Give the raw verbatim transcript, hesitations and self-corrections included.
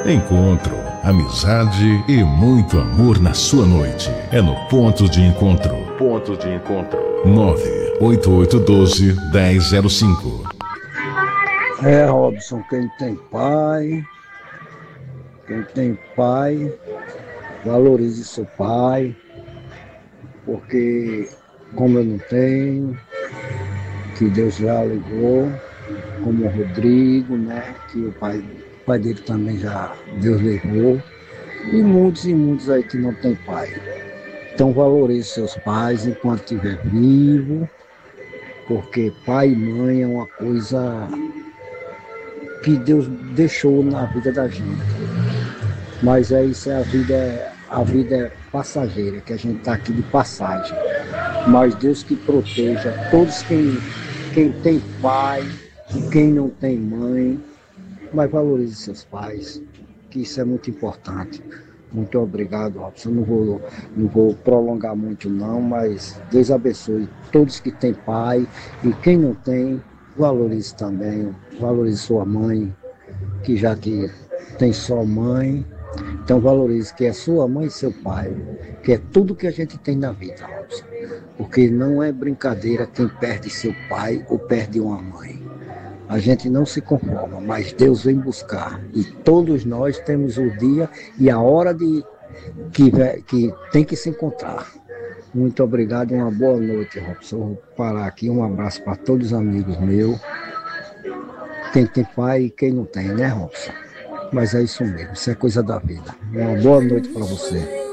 Encontro, amizade e muito amor na sua noite. É no Ponto de Encontro. Ponto de Encontro. nove oito oito um dois, um zero zero cinco. É, Robson, quem tem pai, quem tem pai, valorize seu pai, porque como eu não tenho, que Deus já levou, como o Rodrigo, né, que o pai, o pai dele também já Deus levou, e muitos e muitos aí que não tem pai. Então valorize seus pais enquanto estiver vivo, porque pai e mãe é uma coisa que Deus deixou na vida da gente. Mas é isso, é a vida, a vida é passageira, que a gente está aqui de passagem. Mas Deus que proteja todos quem, quem tem pai e quem não tem mãe, mas valorize seus pais, que isso é muito importante. Muito obrigado, Robson. Não vou, não vou prolongar muito não, mas Deus abençoe todos que têm pai e quem não tem, valorize também, valorize sua mãe, que já que tem só mãe, então valorize que é sua mãe e seu pai, que é tudo que a gente tem na vida, Robson. Porque não é brincadeira quem perde seu pai ou perde uma mãe. A gente não se conforma, mas Deus vem buscar. E todos nós temos o dia e a hora de que, que tem que se encontrar. Muito obrigado e uma boa noite, Robson. Vou parar aqui. Um abraço para todos os amigos meus. Quem tem pai e quem não tem, né, Robson? Mas é isso mesmo, isso é coisa da vida. Uma boa noite para você.